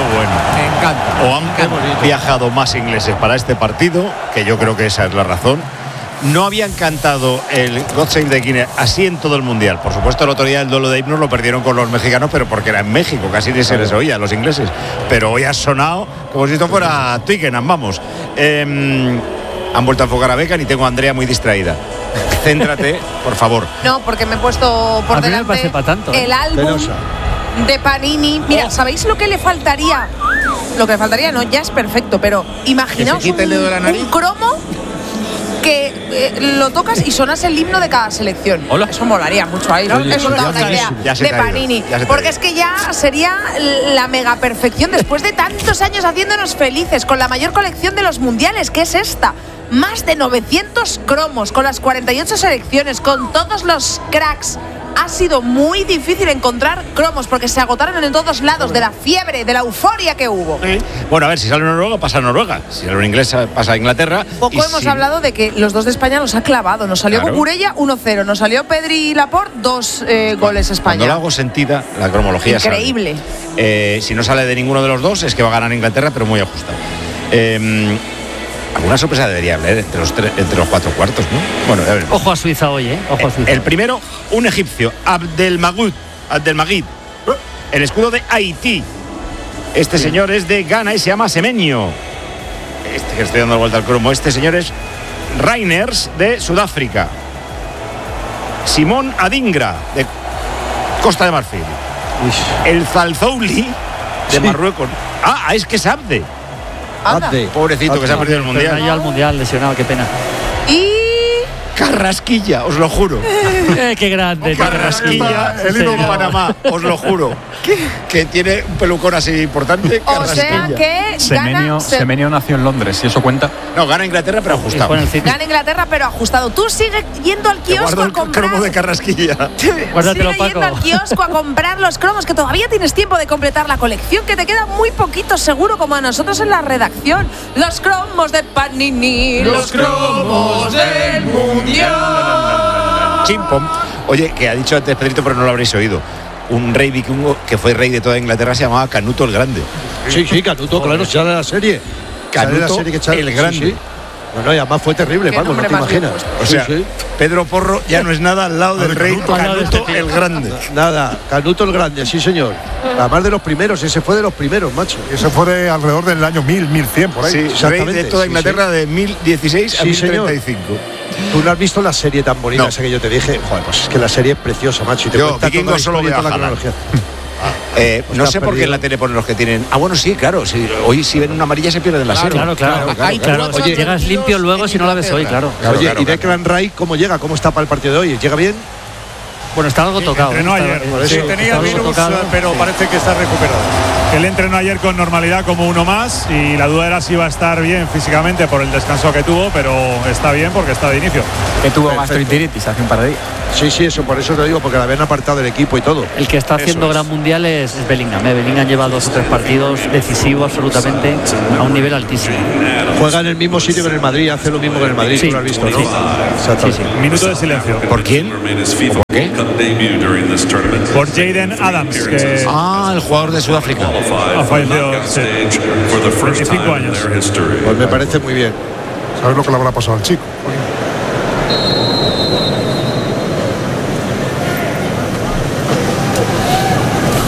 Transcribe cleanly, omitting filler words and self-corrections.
bueno. Me encanta. O han viajado más ingleses para este partido, que yo creo que esa es la razón. No habían cantado el God Save the King así en todo el mundial. Por supuesto, el otro día el duelo de himnos lo perdieron con los mexicanos, pero porque era en México, casi ni se les oía a los ingleses. Pero hoy ha sonado como si esto fuera Twickenham, vamos. Han vuelto a enfocar a Beckham y tengo a Andrea muy distraída. Céntrate, por favor. No, porque me he puesto por A mí me delante parece pa' tanto, el álbum Penosa. de Panini. Mira, ¿sabéis lo que le faltaría? Lo que le faltaría, no, ya es perfecto, pero imaginaos quite el dedo de la nariz. un cromo que lo tocas y sonas el himno de cada selección. Hola. Eso molaría mucho ahí, ¿no? Oye, Eso da una idea ya se de te ha ido, Panini. ya se te ha Porque ido. es que ya sería la mega perfección después de tantos años haciéndonos felices con la mayor colección de los mundiales, que es esta. Más de 900 cromos, con las 48 selecciones, con todos los cracks. Ha sido muy difícil encontrar cromos porque se agotaron en todos lados de la fiebre, de la euforia que hubo. Bueno, a ver, si sale Noruega, pasa a Noruega. Si sale un inglés, pasa a Inglaterra. Poco Y hemos si- hablado de que los dos de España nos ha clavado. Nos salió Claro. Cucurella 1-0, nos salió Pedri y Laporte 2 goles Cuando España. lo hago sentida, la cromología Increíble. sale. Si no sale de ninguno de los dos, es que va a ganar Inglaterra, pero muy ajustado. Alguna sorpresa debería haber entre los cuatro cuartos, ¿no? Bueno, ya veremos. Ojo a Suiza hoy, Ojo a Suiza. El primero, un egipcio, Abdelmagid, el escudo de Haití. Este señor es de Ghana y se llama Semenyo. Este que estoy dando vuelta al cromo. Este señor es Reiners de Sudáfrica. Simón Adingra de Costa de Marfil. El Zalzouli de Marruecos. Es que es Abde. Anda. Pobrecito que se ha perdido el Pero mundial. no ha llegado al mundial, lesionado, qué pena. Y Carrasquilla, os lo juro. Qué grande. Carrasquilla, Sí, el ídolo de señor. Panamá, os lo juro. Que tiene un pelucón así importante. o sea que Semenyo nació en Londres, ¿y eso cuenta? No, gana Inglaterra, pero ajustado. Con el City. gana Inglaterra, pero ajustado. Tú sigues yendo al Te kiosco guardo a el comprar. cromo de Carrasquilla. Guárdatelo, Sigue yendo Paco. al kiosco a comprar los cromos, que todavía tienes tiempo de completar la colección, que te queda muy poquito seguro, como a nosotros en la redacción. Los cromos de Panini, los cromos del mundial. Chimpom. Oye, que ha dicho antes Pedrito, pero no lo habréis oído. Un rey vikingo que fue rey de toda Inglaterra se llamaba Canuto el Grande. Sí, Canuto, claro, sale la serie. Sale la Canuto serie que echaron. el Grande. Sí. No, y además fue terrible, Qué Paco, no nombre te más bien imaginas. O sea, Sí. Pedro Porro ya no es nada al lado del rey Canuto el Grande. Nada, Canuto el Grande, sí señor. Además de los primeros, ese fue de los primeros, macho. Eso fue de alrededor del año 1000, 1100, por ahí. Sí, rey exactamente, de toda sí, Inglaterra de 1016 a Sí, señor. 1035. Tú no has visto la serie tan bonita No. esa que yo te dije. Joder, pues es que la serie es preciosa, macho. Y te Yo, cuenta Vikingos toda la solo historia y voy a toda la Haaland. cronología. No Está sé por qué en perdido. la tele ponen los que tienen. Bueno, sí, claro. Hoy si ven una amarilla se pierden la serie. Claro. Hay Claro, cuatro si llegas partidos limpio luego en si no la ves hoy, claro. Oye, claro, ¿y Declan Rice cómo llega? ¿Cómo está para el partido de hoy? ¿Llega bien? Bueno, está algo tocado. Entrenó Está- ayer. por Sí, eso. tenía Está algo virus, tocado. pero parece que está recuperado. Él entrenó ayer con normalidad como uno más y la duda era si iba a estar bien físicamente por el descanso que tuvo, pero está bien porque está de inicio. Que tuvo Perfecto. gastroenteritis hace un par de días. Sí, eso, por eso te digo, porque la habían apartado del equipo y todo. El que está haciendo es. gran mundial es Bellingham. Bellingham lleva 2 o 3 partidos decisivos absolutamente a un nivel altísimo. Juega en el mismo sitio que en el Madrid, hace lo mismo que en el Madrid, Sí, tú lo has visto, ¿no? sí. Exactamente. Sí, Minuto de silencio. ¿Por quién? ¿Por qué? Por Jaden Adams, que El jugador de Sudáfrica. ha fallecido. Sí. 25 años. Pues me parece muy bien. ¿Sabes lo que le habrá pasado al chico?